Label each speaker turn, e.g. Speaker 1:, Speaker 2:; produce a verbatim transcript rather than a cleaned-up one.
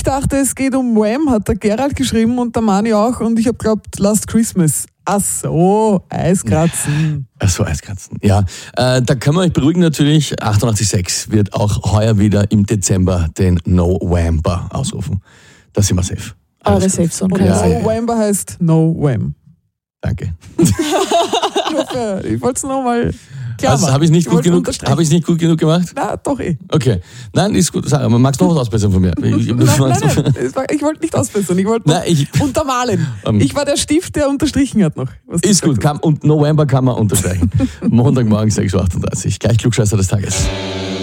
Speaker 1: dachte, es geht um Wham, hat der Gerald geschrieben und der Mani auch und ich habe geglaubt, Last Christmas. Ach so, Eiskratzen.
Speaker 2: Ach so, Eiskratzen. Ja, äh, da kann man euch beruhigen natürlich, achtundachtzig Komma sechs wird auch heuer wieder im Dezember den No Whamper ausrufen. Da sind wir safe.
Speaker 3: Eure Safe Zone.
Speaker 1: Und
Speaker 2: Ja,
Speaker 1: No
Speaker 2: ja.
Speaker 1: Whamper heißt No Wham.
Speaker 2: Danke.
Speaker 1: Ich hoffe, ich wollte es nochmal klar
Speaker 2: Also,
Speaker 1: machen.
Speaker 2: habe ich nicht
Speaker 1: Ich
Speaker 2: gut
Speaker 1: wollte
Speaker 2: genug,
Speaker 1: unterstreichen.
Speaker 2: habe ich nicht gut genug gemacht?
Speaker 1: Na, doch eh.
Speaker 2: Okay. Nein, ist gut. Sag, aber magst du noch was ausbessern von mir? Ich,
Speaker 1: Nein, nein, nein. Es war- Ich wollte nicht ausbessern, ich wollte
Speaker 2: Nein, ich-
Speaker 1: untermalen.
Speaker 2: Ähm.
Speaker 1: Ich war der Stift, der unterstrichen hat noch. was du
Speaker 2: Ist gut.
Speaker 1: gesagt
Speaker 2: Kann, und November kann man unterstreichen. Montagmorgen sechs Uhr achtunddreißig. Gleich Klugscheißer des Tages.